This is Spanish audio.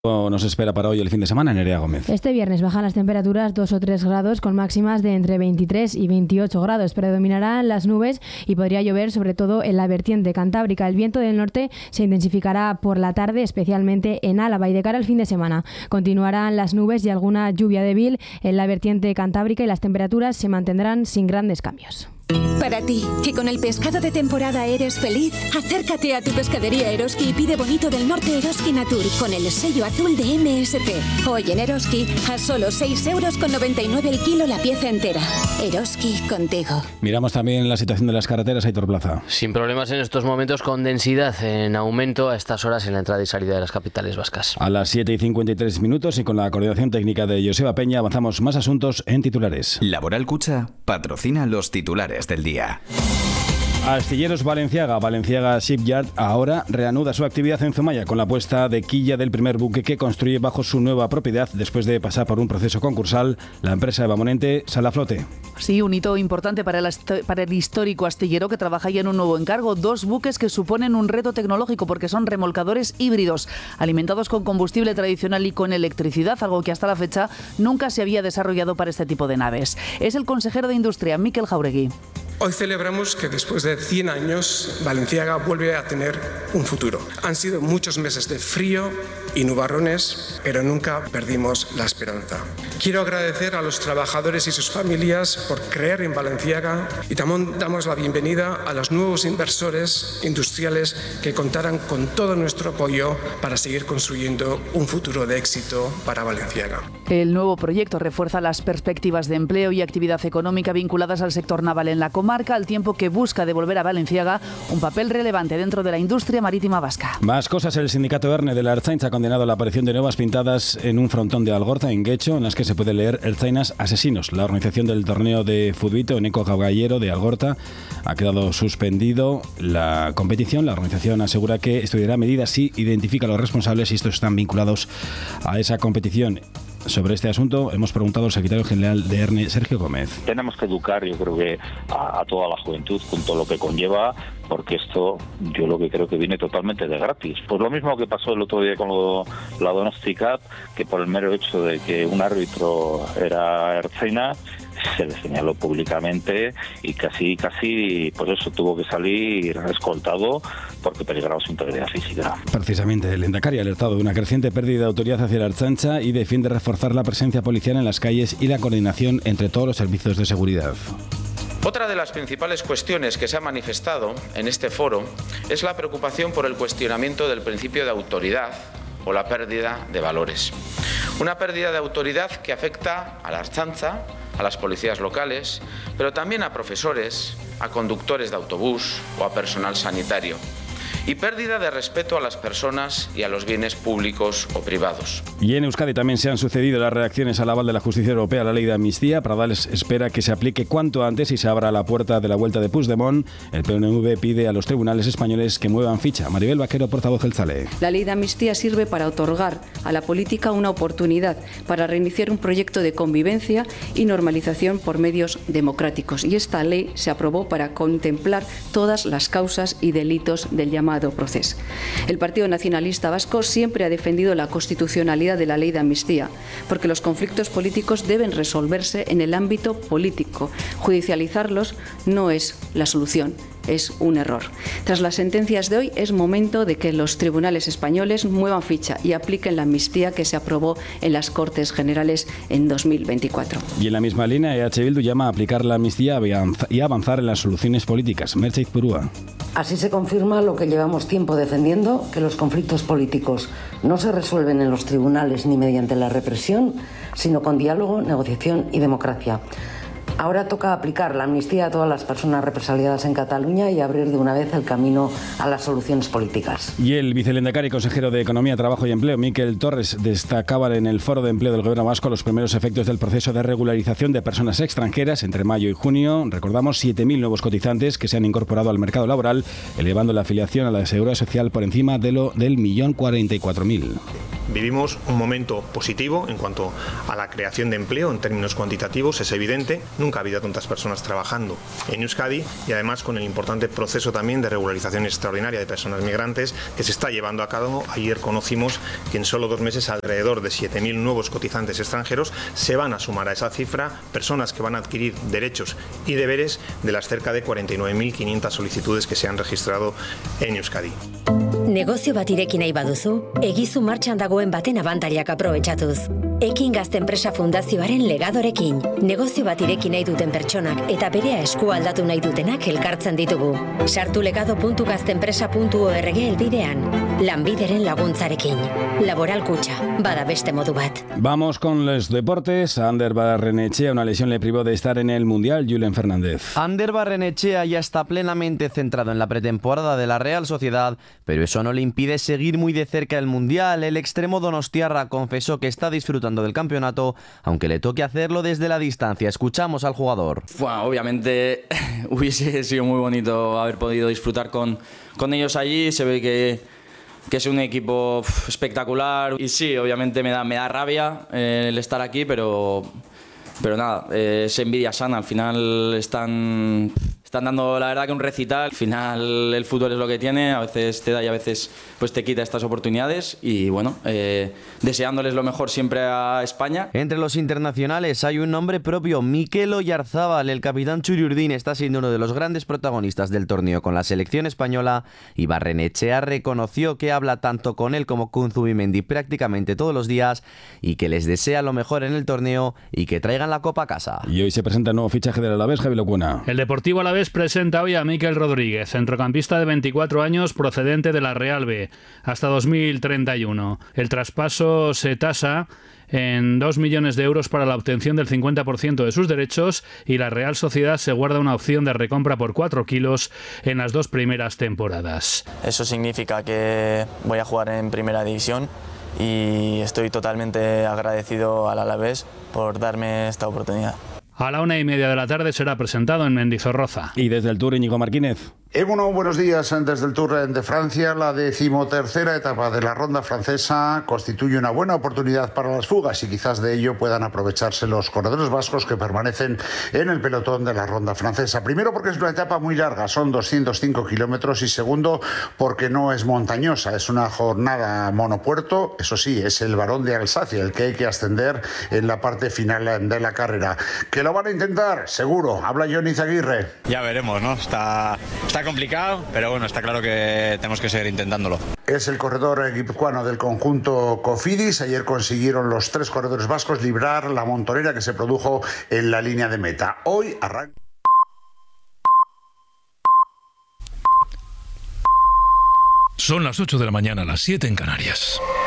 Nos espera para hoy el fin de semana, Nerea Gómez. Este viernes bajan las temperaturas 2 o 3 grados con máximas de entre 23 y 28 grados. Predominarán las nubes y podría llover sobre todo en la vertiente cantábrica. El viento del norte se intensificará por la tarde, especialmente en Álava, y de cara al fin de semana continuarán las nubes y alguna lluvia débil en la vertiente cantábrica y las temperaturas se mantendrán sin grandes cambios. Para ti, que con el pescado de temporada eres feliz, acércate a tu pescadería Eroski y pide bonito del norte Eroski Natur con el sello azul de MSC. Hoy en Eroski, a solo 6,99 € el kilo la pieza entera. Eroski, contigo. Miramos también la situación de las carreteras, Aitor Plaza. Sin problemas en estos momentos, con densidad en aumento a estas horas en la entrada y salida de las capitales vascas. A las 7:53 y con la coordinación técnica de Joseba Peña avanzamos más asuntos en titulares. Laboral Cucha patrocina los titulares del día. Astilleros Balenciaga Shipyard ahora reanuda su actividad en Zumaya con la puesta de quilla del primer buque que construye bajo su nueva propiedad después de pasar por un proceso concursal. La empresa Evamonente sale a flote. Sí, un hito importante para el histórico astillero que trabaja ya en un nuevo encargo. 2 buques que suponen un reto tecnológico porque son remolcadores híbridos, alimentados con combustible tradicional y con electricidad, algo que hasta la fecha nunca se había desarrollado para este tipo de naves. Es el consejero de Industria, Mikel Jauregui. Hoy celebramos que después de 100 años Balenciaga vuelve a tener un futuro. Han sido muchos meses de frío y nubarrones, pero nunca perdimos la esperanza. Quiero agradecer a los trabajadores y sus familias por creer en Balenciaga y también damos la bienvenida a los nuevos inversores industriales que contarán con todo nuestro apoyo para seguir construyendo un futuro de éxito para Balenciaga. El nuevo proyecto refuerza las perspectivas de empleo y actividad económica vinculadas al sector naval en la comarca, al tiempo que busca devolver a Balenciaga un papel relevante dentro de la industria marítima vasca. Más cosas. El sindicato ERNE de la Ertzaintza ha condenado la aparición de nuevas pintadas en un frontón de Algorta, en Guecho, en las que se puede leer Ertzainas asesinos. La organización del torneo de futbito en Eco Gallero de Algorta ha quedado suspendido la competición. La organización asegura que estudiará medidas si identifica a los responsables y estos están vinculados a esa competición. Sobre este asunto hemos preguntado al secretario general de ERNE, Sergio Gómez. Tenemos que educar, yo creo que a toda la juventud con todo lo que conlleva, porque esto yo lo que creo que viene totalmente de gratis. Pues lo mismo que pasó el otro día con la Donosti Cup, que por el mero hecho de que un árbitro era ertzaina, se le señaló públicamente y casi por eso tuvo que salir escoltado porque peligraba su integridad física. Precisamente, el Endacari ha alertado de una creciente pérdida de autoridad hacia la Ertzaintza y defiende reforzar la presencia policial en las calles y la coordinación entre todos los servicios de seguridad. Otra de las principales cuestiones que se ha manifestado en este foro es la preocupación por el cuestionamiento del principio de autoridad o la pérdida de valores. Una pérdida de autoridad que afecta a la Ertzaintza, a las policías locales, pero también a profesores, a conductores de autobús o a personal sanitario. Y pérdida de respeto a las personas y a los bienes públicos o privados. Y en Euskadi también se han sucedido las reacciones al aval de la Justicia Europea a la ley de amnistía. Pradales espera que se aplique cuanto antes y se abra la puerta de la vuelta de Puigdemont. El PNV pide a los tribunales españoles que muevan ficha. Maribel Vaquero, portavoz del Tzale. La ley de amnistía sirve para otorgar a la política una oportunidad para reiniciar un proyecto de convivencia y normalización por medios democráticos. Y esta ley se aprobó para contemplar todas las causas y delitos del llamado proceso. El Partido Nacionalista Vasco siempre ha defendido la constitucionalidad de la ley de amnistía, porque los conflictos políticos deben resolverse en el ámbito político. Judicializarlos no es la solución, es un error. Tras las sentencias de hoy, es momento de que los tribunales españoles muevan ficha y apliquen la amnistía que se aprobó en las Cortes Generales en 2024. Y en la misma línea, EH Bildu llama a aplicar la amnistía y avanzar en las soluciones políticas. Merche Izpurúa. Así se confirma lo que llevamos tiempo defendiendo, que los conflictos políticos no se resuelven en los tribunales ni mediante la represión, sino con diálogo, negociación y democracia. Ahora toca aplicar la amnistía a todas las personas represaliadas en Cataluña y abrir de una vez el camino a las soluciones políticas. Y el vicelehendakari y consejero de Economía, Trabajo y Empleo, Miquel Torres, destacaba en el Foro de Empleo del Gobierno Vasco los primeros efectos del proceso de regularización de personas extranjeras entre mayo y junio. Recordamos 7.000 nuevos cotizantes que se han incorporado al mercado laboral, elevando la afiliación a la Seguridad Social por encima de del 1.044.000. Vivimos un momento positivo en cuanto a la creación de empleo en términos cuantitativos, es evidente. Nunca ha habido tantas personas trabajando en Euskadi y además con el importante proceso también de regularización extraordinaria de personas migrantes que se está llevando a cabo. Ayer conocimos que en solo 2 meses alrededor de 7.000 nuevos cotizantes extranjeros se van a sumar a esa cifra, personas que van a adquirir derechos y deberes de las cerca de 49.500 solicitudes que se han registrado en Euskadi. Negozio bat ireki nahi baduzu, egizu martxan dagoen baten abantailak aprobetxatuz. Ekin Gazte Enpresa Fundazioaren legadorekin. Negozio bat ireki nahi duten pertsonak eta berea esku aldatu nahi dutenak elkartzen ditugu. Sartu legado.gazteenpresa.org elbidean. Lanbideren laguntzarekin. Laboral Kutxa, bada beste modu bat. Vamos con los deportes. Ander Barrenechea, una lesión le privó de estar en el Mundial. Julen Fernández. Ander Barrenechea ya está plenamente centrado en la pretemporada de la Real Sociedad, pero eso no le impide seguir muy de cerca el Mundial. El extremo donostiarra confesó que está disfrutando del campeonato, aunque le toque hacerlo desde la distancia. Escuchamos al jugador. Bueno, obviamente hubiese sido muy bonito haber podido disfrutar con ellos allí. Se ve que es un equipo espectacular y sí, obviamente me da rabia el estar aquí, pero nada, es envidia sana. Al final están dando, la verdad, que un recital. Al final el fútbol es lo que tiene, a veces te da y a veces pues te quita estas oportunidades y bueno, deseándoles lo mejor siempre a España. Entre los internacionales hay un nombre propio, Mikel Oyarzábal. El capitán Txuri-Urdin está siendo uno de los grandes protagonistas del torneo con la selección española y Barrenechea reconoció que habla tanto con él como con Zubimendi prácticamente todos los días y que les desea lo mejor en el torneo y que traigan la copa a casa. Y hoy se presenta el nuevo fichaje del Alavés, Javi Locuena. El Deportivo Alavés presenta hoy a Mikel Rodríguez, centrocampista de 24 años procedente de la Real B, hasta 2031. El traspaso se tasa en 2 millones de euros para la obtención del 50% de sus derechos y la Real Sociedad se guarda una opción de recompra por 4 kilos en las 2 primeras temporadas. Eso significa que voy a jugar en Primera División y estoy totalmente agradecido al Alavés por darme esta oportunidad. A la 1:30 de la tarde será presentado en Mendizorroza. Y desde el Tour, Íñigo Martínez. Bueno, buenos días. Desde el Tour de Francia, la 13ª etapa de la ronda francesa constituye una buena oportunidad para las fugas y quizás de ello puedan aprovecharse los corredores vascos que permanecen en el pelotón de la ronda francesa. Primero porque es una etapa muy larga, son 205 kilómetros y segundo porque no es montañosa, es una jornada monopuerto, eso sí, es el Barón de Alsacia el que hay que ascender en la parte final de la carrera. ¿Que lo van a intentar? Seguro. Habla Johnny Zaguirre. Ya veremos, ¿no? Está complicado, pero bueno, está claro que tenemos que seguir intentándolo. Es el corredor guipuzcoano del conjunto Cofidis. Ayer consiguieron los 3 corredores vascos librar la montonera que se produjo en la línea de meta. Hoy arranca. Son las 8 de la mañana, las 7 en Canarias.